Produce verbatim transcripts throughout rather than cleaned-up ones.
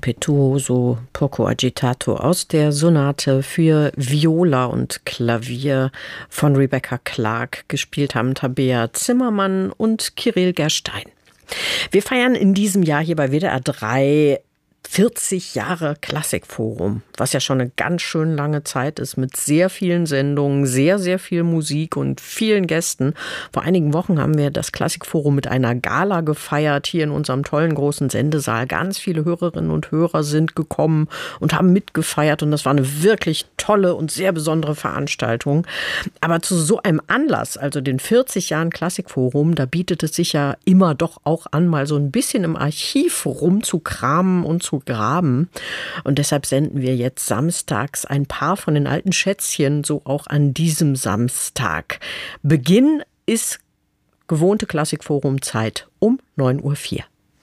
Impetuoso poco agitato aus der Sonate für Viola und Klavier von Rebecca Clark. Gespielt haben Tabea Zimmermann und Kirill Gerstein. Wir feiern in diesem Jahr hier bei W D R drei vierzig Jahre Klassikforum, was ja schon eine ganz schön lange Zeit ist, mit sehr vielen Sendungen, sehr, sehr viel Musik und vielen Gästen. Vor einigen Wochen haben wir das Klassikforum mit einer Gala gefeiert, hier in unserem tollen großen Sendesaal. Ganz viele Hörerinnen und Hörer sind gekommen und haben mitgefeiert und das war eine wirklich tolle und sehr besondere Veranstaltung. Aber zu so einem Anlass, also den vierzig Jahren Klassikforum, da bietet es sich ja immer doch auch an, mal so ein bisschen im Archiv rumzukramen und zu graben. Und deshalb senden wir jetzt samstags ein paar von den alten Schätzchen, so auch an diesem Samstag. Beginn ist gewohnte Klassikforum-Zeit um neun Uhr vier.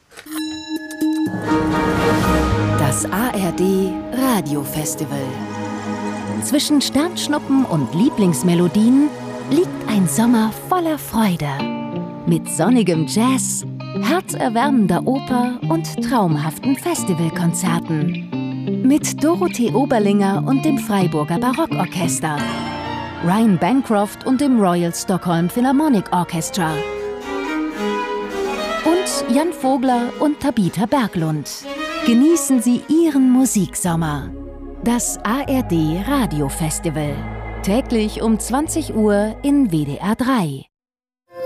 Das A R D Radiofestival. Zwischen Sternschnuppen und Lieblingsmelodien liegt ein Sommer voller Freude. Mit sonnigem Jazz, herzerwärmender Oper und traumhaften Festivalkonzerten. Mit Dorothee Oberlinger und dem Freiburger Barockorchester, Ryan Bancroft und dem Royal Stockholm Philharmonic Orchestra und Jan Vogler und Tabitha Berglund. Genießen Sie Ihren Musiksommer. Das A R D Radiofestival. Täglich um zwanzig Uhr in W D R drei.